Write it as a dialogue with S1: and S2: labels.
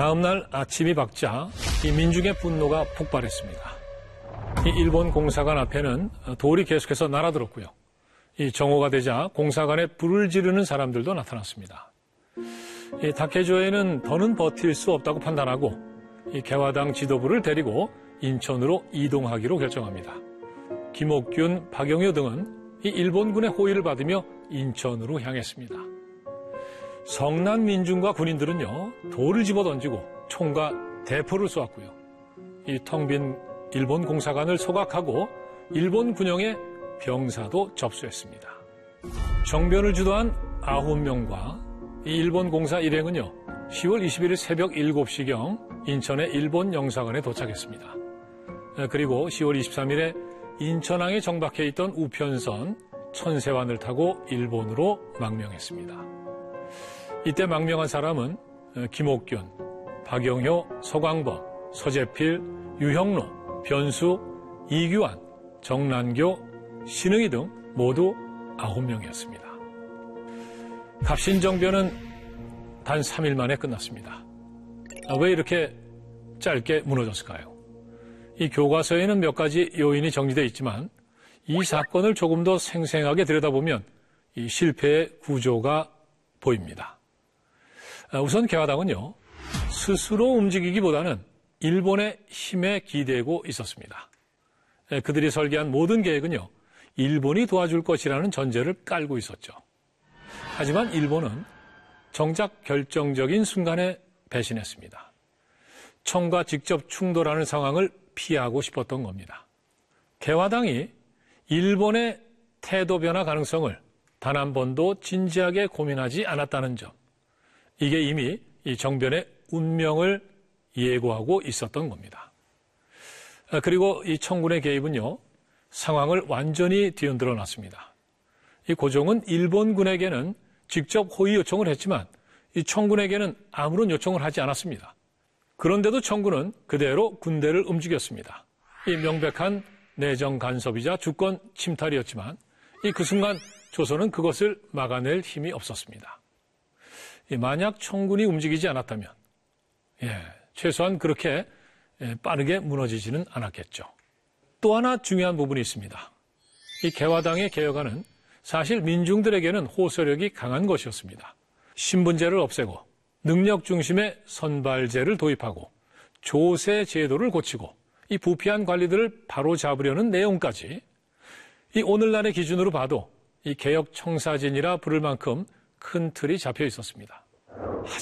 S1: 다음날 아침이 밝자 이 민중의 분노가 폭발했습니다. 이 일본 공사관 앞에는 돌이 계속해서 날아들었고요. 이 정오가 되자 공사관에 불을 지르는 사람들도 나타났습니다. 이 다케조에는 더는 버틸 수 없다고 판단하고 이 개화당 지도부를 데리고 인천으로 이동하기로 결정합니다. 김옥균, 박영효 등은 이 일본군의 호의를 받으며 인천으로 향했습니다. 성난 민중과 군인들은요, 돌을 집어던지고 총과 대포를 쏘았고요. 이 텅 빈 일본 공사관을 소각하고 일본 군영의 병사도 접수했습니다. 정변을 주도한 9명과 이 일본 공사 일행은요, 10월 21일 새벽 7시경 인천의 일본 영사관에 도착했습니다. 그리고 10월 23일에 인천항에 정박해 있던 우편선 천세환을 타고 일본으로 망명했습니다. 이때 망명한 사람은 김옥균, 박영효, 서광범, 서재필, 유형로, 변수, 이규환, 정난교, 신흥희 등 모두 9명이었습니다. 갑신정변은 단 3일 만에 끝났습니다. 왜 이렇게 짧게 무너졌을까요? 이 교과서에는 몇 가지 요인이 정리되어 있지만 이 사건을 조금 더 생생하게 들여다보면 이 실패의 구조가 보입니다. 우선 개화당은요, 스스로 움직이기보다는 일본의 힘에 기대고 있었습니다. 그들이 설계한 모든 계획은요, 일본이 도와줄 것이라는 전제를 깔고 있었죠. 하지만 일본은 정작 결정적인 순간에 배신했습니다. 청과 직접 충돌하는 상황을 피하고 싶었던 겁니다. 개화당이 일본의 태도 변화 가능성을 단 한 번도 진지하게 고민하지 않았다는 점, 이게 이미 이 정변의 운명을 예고하고 있었던 겁니다. 그리고 이 청군의 개입은요, 상황을 완전히 뒤흔들어 놨습니다. 이 고종은 일본군에게는 직접 호의 요청을 했지만 이 청군에게는 아무런 요청을 하지 않았습니다. 그런데도 청군은 그대로 군대를 움직였습니다. 이 명백한 내정 간섭이자 주권 침탈이었지만 그 순간 조선은 그것을 막아낼 힘이 없었습니다. 만약 청군이 움직이지 않았다면 최소한 그렇게 빠르게 무너지지는 않았겠죠. 또 하나 중요한 부분이 있습니다. 이 개화당의 개혁안은 사실 민중들에게는 호소력이 강한 것이었습니다. 신분제를 없애고 능력 중심의 선발제를 도입하고 조세 제도를 고치고 이 부패한 관리들을 바로잡으려는 내용까지 이 오늘날의 기준으로 봐도 이 개혁 청사진이라 부를 만큼 큰 틀이 잡혀 있었습니다.